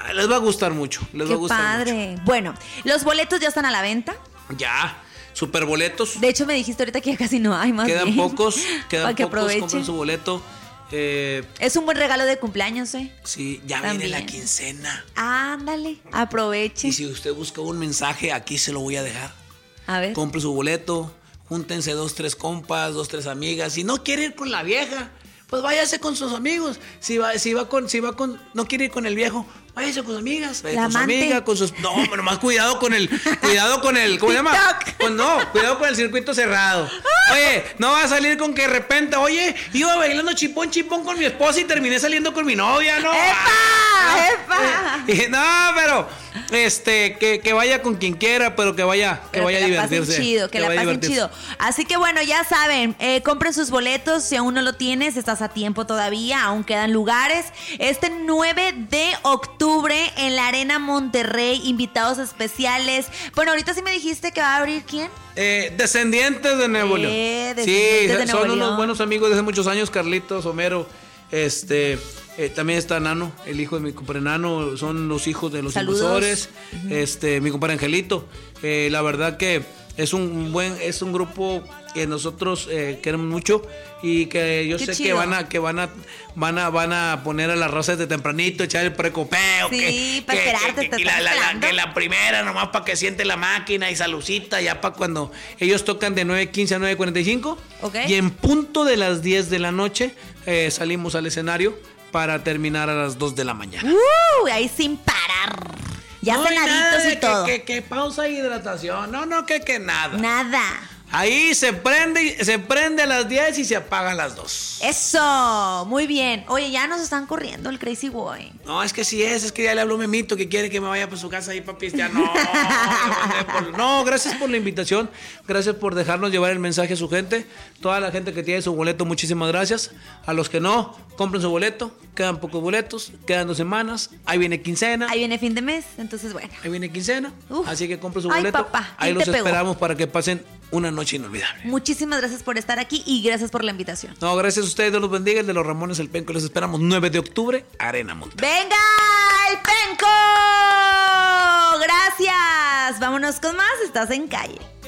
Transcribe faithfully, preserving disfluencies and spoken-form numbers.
Les va a gustar mucho, les Qué va a gustar padre. mucho. Bueno, los boletos ya están a la venta. Ya, super boletos. De hecho, me dijiste ahorita que ya casi no hay más. Quedan bien. pocos, quedan Para que pocos, aprovechen. compren su boleto. Eh, Es un buen regalo de cumpleaños, ¿eh? sí, ya También. viene la quincena. Ándale, aproveche. Y si usted busca un mensaje, aquí se lo voy a dejar. A ver. Compre su boleto, júntense dos, tres compas, dos, tres amigas. Si no quiere ir con la vieja, pues váyase con sus amigos. Si va, si va con, si va con, no quiere ir con el viejo, váyase con sus amigas. Vaya La con su amante. amiga, con sus. No, pero más cuidado con el, cuidado con el, ¿cómo se llama? TikTok. Pues no, cuidado con el circuito cerrado. Oye, no va a salir con que de repente, oye, iba bailando chipón, chipón con mi esposa y terminé saliendo con mi novia, ¿no? ¡Epa! ¡Epa! Eh, no, pero este, que, que vaya con quien quiera, pero que vaya, que Pero vaya a la pasen divertirse. chido, que, la vaya a pasen divertirse. chido. Así que bueno, ya saben, eh, compren sus boletos. Si aún no lo tienes, estás a tiempo todavía. Aún quedan lugares. Este nueve de octubre en la Arena Monterrey, invitados especiales. Bueno, ahorita sí me dijiste que va a abrir ¿quién? Eh, descendientes de Nuevo León. Eh, Sí, Descendientes de son Nuevo unos León. buenos amigos desde muchos años, Carlitos, Homero, este, eh, también está Nano, el hijo de mi compadre Nano, son los hijos de los Saludos. impulsores, este, mi compadre Angelito. Eh, la verdad que es un buen, es un grupo que nosotros eh, queremos mucho y que yo Qué sé que chido. van a, que van a, van a, van a poner a las razas de tempranito, echar el precopeo. Sí, que, para que- esperarte, que- te que la, están la- la- esperando. que la primera nomás para que siente la máquina y salucita, ya para cuando ellos tocan de nueve quince a nueve cuarenta y cinco. Ok. Y en punto de las diez de la noche eh, salimos al escenario para terminar a las dos de la mañana. Uh, ahí sin parar. Ya No hay nada cenaditos de y que- todo. Que, que pausa e hidratación. No, no, que, que nada. Nada. Ahí se prende, y- se prende a las diez y se apaga a las dos. Eso, muy bien. Oye, ya nos están corriendo el Crazy Boy. No, es que sí es, es que ya le habló Memito que quiere que me vaya para su casa ahí, papi. Ya no. por- no, gracias por la invitación. Gracias por dejarnos llevar el mensaje a su gente. Toda la gente que tiene su boleto, muchísimas gracias. A los que no, compren su boleto. Quedan pocos boletos, quedan dos semanas. Ahí viene quincena. Ahí viene fin de mes, entonces bueno. Ahí viene quincena. Uf. Así que compren su Ay, boleto. papá, Ahí ¿quién los te pegó? esperamos para que pasen una noche inolvidable. Muchísimas gracias por estar aquí y gracias por la invitación. No, gracias a ustedes, Dios los bendiga. El de los Ramones, el Penco. Les esperamos nueve de octubre, Arena Monterrey. ¡Venga, el Penco! Gracias. Vámonos con más. Estás en calle.